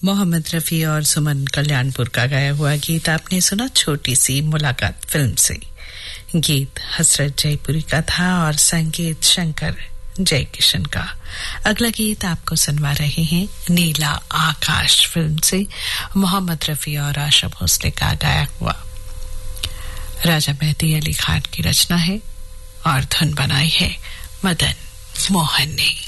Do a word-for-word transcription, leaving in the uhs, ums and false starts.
मोहम्मद रफी और सुमन कल्याणपुर का गाया हुआ गीत आपने सुना छोटी सी मुलाकात फिल्म से। गीत हसरत जयपुरी का था और संगीत शंकर जयकिशन का। अगला गीत आपको सुनवा रहे हैं नीला आकाश फिल्म से मोहम्मद रफी और आशा भोसले का गाया हुआ। राजा मेहदी अली खान की रचना है और धुन बनाई है मदन मोहन ने।